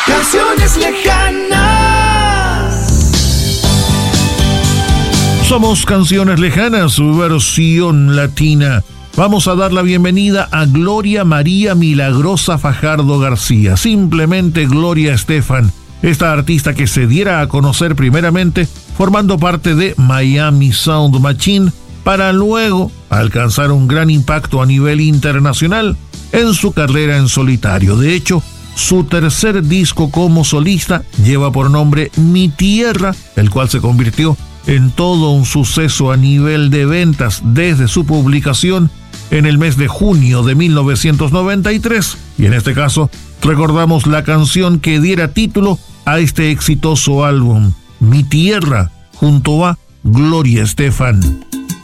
Canciones lejanas. Somos Canciones Lejanas, su versión latina. Vamos a dar la bienvenida a Gloria María Milagrosa Fajardo García, simplemente Gloria Estefan, esta artista que se diera a conocer primeramente formando parte de Miami Sound Machine, para luego alcanzar un gran impacto a nivel internacional en su carrera en solitario. De hecho, su tercer disco como solista lleva por nombre Mi Tierra, el cual se convirtió en todo un suceso a nivel de ventas desde su publicación en el mes de junio de 1993. Y en este caso, recordamos la canción que diera título a este exitoso álbum, Mi Tierra, junto a Gloria Estefan.